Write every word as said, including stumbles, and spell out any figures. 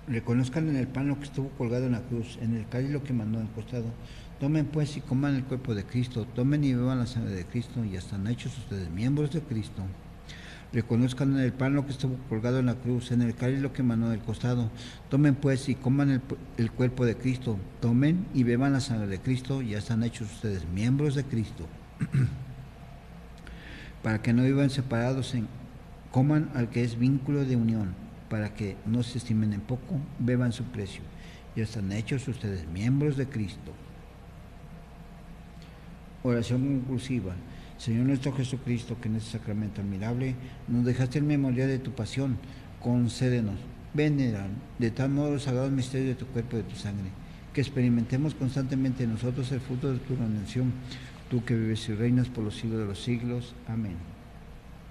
Reconozcan en el pan lo que estuvo colgado en la cruz, en el cáliz lo que mandó en el costado. Tomen pues y coman el cuerpo de Cristo, tomen y beban la sangre de Cristo, y ya están hechos ustedes miembros de Cristo. Reconozcan en el pan lo que estuvo colgado en la cruz, en el cáliz lo que emanó del costado. Tomen pues y coman el, el cuerpo de Cristo, tomen y beban la sangre de Cristo, y ya están hechos ustedes miembros de Cristo. Para que no vivan separados, en, coman al que es vínculo de unión, para que no se estimen en poco, beban su precio. Ya están hechos ustedes miembros de Cristo. Oración conclusiva. Señor nuestro Jesucristo, que en este sacramento admirable nos dejaste en memoria de tu pasión, concédenos venerar de tal modo los sagrados misterios de tu cuerpo y de tu sangre, que experimentemos constantemente en nosotros el fruto de tu redención, tú que vives y reinas por los siglos de los siglos. Amén.